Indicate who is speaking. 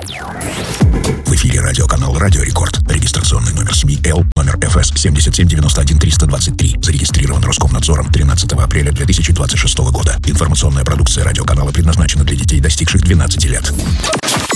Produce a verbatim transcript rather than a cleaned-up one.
Speaker 1: В эфире радиоканал «Радио Рекорд». Регистрационный номер семьи Л, номер эф эс семь семь девять один три два три. Зарегистрирован Роскомнадзором тринадцатого апреля две тысячи двадцать шестого года. Информационная продукция радиоканала предназначена для детей, достигших двенадцати лет.